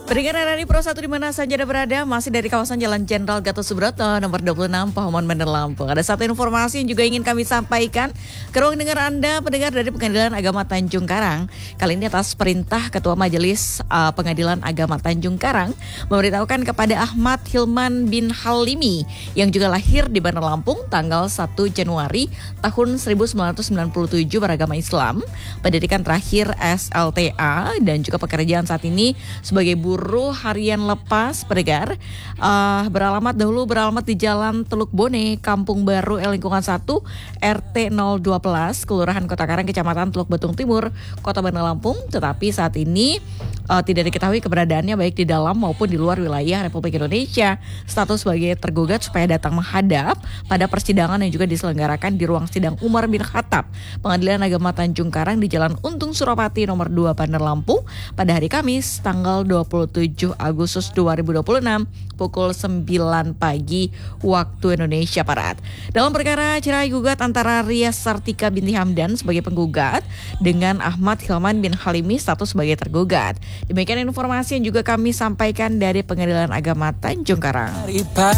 Pendengar RRI Pro 1 di mana saja Anda berada, masih dari kawasan Jalan Jenderal Gatot Subroto, nomor 26, Pahlawan Bandar Lampung. Ada satu informasi yang juga ingin kami sampaikan ke ruang dengar Anda, pendengar dari Pengadilan Agama Tanjung Karang. Kali ini atas perintah Ketua Majelis Pengadilan Agama Tanjung Karang, memberitahukan kepada Ahmad Hilman bin Halimi, yang juga lahir di Bandar Lampung tanggal 1 Januari tahun 1997 beragama Islam, pendidikan terakhir SLTA, dan juga pekerjaan saat ini sebagai buruh harian lepas pendengar, beralamat di Jalan Teluk Bone, Kampung Baru, Lingkungan 1, RT 012, Kelurahan Kota Karang, Kecamatan Teluk Betung Timur, Kota Bandar Lampung. Tetapi saat ini tidak diketahui keberadaannya baik di dalam maupun di luar wilayah Republik Indonesia. Status sebagai tergugat supaya datang menghadap pada persidangan yang juga diselenggarakan di ruang sidang Umar bin Khattab, Pengadilan Agama Tanjung Karang di Jalan Untung Suropati nomor 2 Bandar Lampung pada hari Kamis tanggal 27 Agustus 2026 pukul 9 pagi waktu Indonesia Barat. Dalam perkara cerai gugat antara Ria Sartika binti Hamdan sebagai penggugat dengan Ahmad Hilman bin Halimi status sebagai tergugat. Demikian informasi yang juga kami sampaikan dari Pengadilan Agama Tanjung Karang.